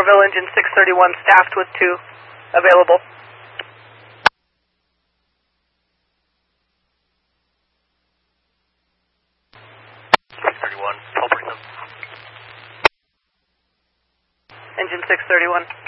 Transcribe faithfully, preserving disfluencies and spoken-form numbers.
Orville, engine six thirty-one, staffed with two available. six thirty-one, twelve percent. Engine six thirty-one.